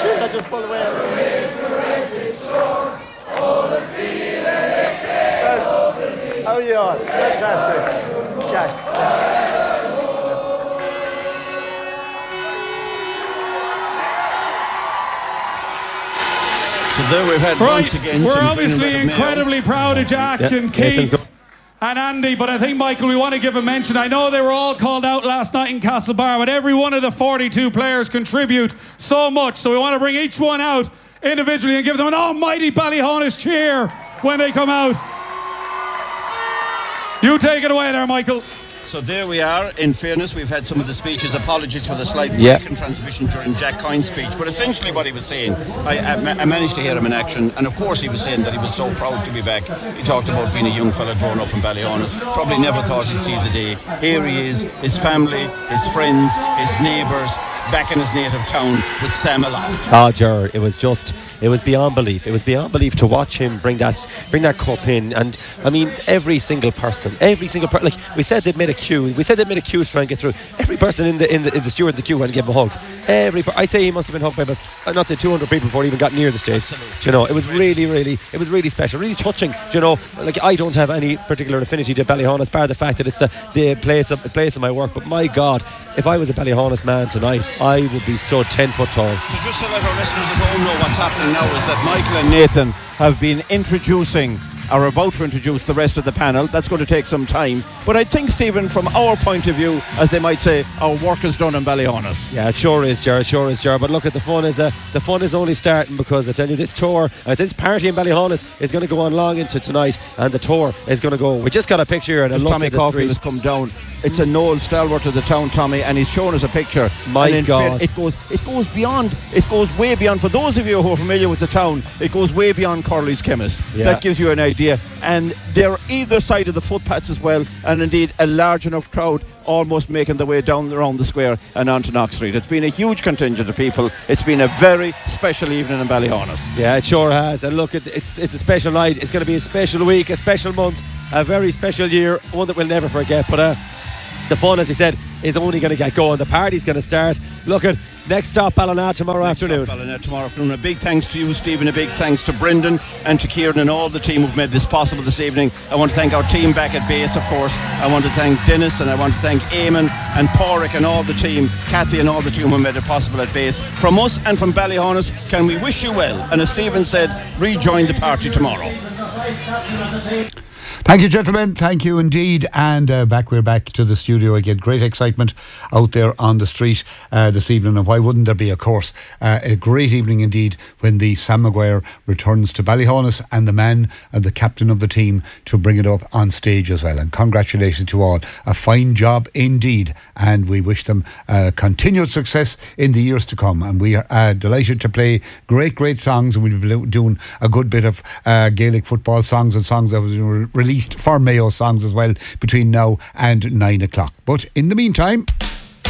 I just pulled away. How are you all? Fantastic. Jack. So there we've had once again. We're obviously incredibly proud of Jack and Keith and Andy, but I think, Michael, we want to give a mention. I know they were all called out last night in Castlebar, but every one of the 42 players contribute so much, so we want to bring each one out individually and give them an almighty Ballyhonus cheer when they come out. You take it away there, Michael. So there we are. In fairness, we've had some of the speeches. Apologies for the slight break in transmission during Jack Coyne's speech, but essentially what he was saying, I managed to hear him in action, and of course he was saying that he was so proud to be back. He talked about being a young fella growing up in Ballyhonus, probably never thought he'd see the day. Here he is, his family, his friends, his neighbours, back in his native town with Sam Aloft. Ger, it was beyond belief. It was beyond belief to watch him bring that cup in. And I mean, every single person, like we said, they'd made a queue to try and get through. Every person in the steward in the queue went and gave him a hug. I say he must have been hugged by about, I'd not say 200 people before he even got near the stage. Do you know, it was really special, really touching. Do you know, like, I don't have any particular affinity to Ballyhonus, bar the fact that it's the place of my work. But my God, if I was a Ballyhonus man tonight, I would be stood 10 foot tall. So just to let our listeners at home know what's happening now is that Michael and Nathan have been are about to introduce the rest of the panel. That's going to take some time. But I think, Stephen, from our point of view, as they might say, our work is done in Ballyhonus. Yeah, it sure is, Ger. But look, the fun is only starting, because I tell you, this tour, this party in Ballyhonus is going to go on long into tonight, and the tour is going to go. We just got a picture here, and Tommy Caulfield has come down. It's a Noel stalwart of the town, Tommy, and he's shown us a picture. My God, it goes beyond. It goes way beyond. For those of you who are familiar with the town, it goes way beyond Corley's Chemist. Yeah. That gives you an idea. And they're either side of the footpaths as well, and indeed a large enough crowd almost making their way down around the square and onto Knox Street. It's been a huge contingent of people. It's been a very special evening in Ballyhonus. Yeah, it sure has. And look, it's a special night. It's going to be a special week, a special month, a very special year, one that we'll never forget. But the fun, as you said, is only going to get going. The party's going to start. Look at next stop, Ballina tomorrow afternoon. A big thanks to you, Stephen. A big thanks to Brendan and to Kieran and all the team who've made this possible this evening. I want to thank our team back at base, of course. I want to thank Dennis, and I want to thank Eamon and Porrick and all the team, Kathy and all the team who made it possible at base. From us and from Ballyhonus, can we wish you well? And as Stephen said, rejoin the party tomorrow. Thank you, gentlemen. Thank you indeed. And we're back to the studio again. Great excitement out there on the street this evening. And why wouldn't there be, of course, a great evening indeed when the Sam Maguire returns to Ballyhonus, and the man and the captain of the team to bring it up on stage as well. And congratulations to all. A fine job indeed. And we wish them continued success in the years to come. And we are delighted to play great songs. And we'll be doing a good bit of Gaelic football songs and songs that was released for Mayo songs as well between now and 9 o'clock. But in the meantime...